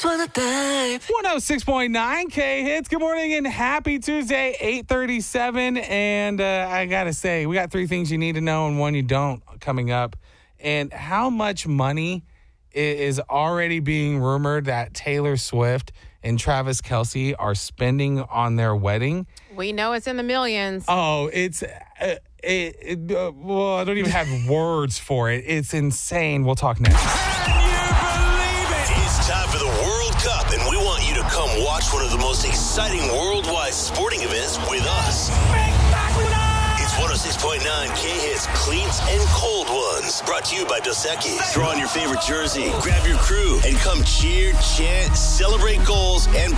106.9 K Hits. Good morning and happy Tuesday, 8:37. And I got to say, we got three things you need to know and one you don't coming up. And how much money is already being rumored that Taylor Swift and Travis Kelce are spending on their wedding. We know it's in the millions. Oh, it's... well, I don't even have words for it. It's insane. We'll talk next. It's time for the World Cup, and we want you to come watch one of the most exciting worldwide sporting events with us. It's 106.9 K-Hits Cleats and Cold Ones. Brought to you by Dos Equis. Throw on your favorite jersey, grab your crew, and come cheer, chant, celebrate goals, and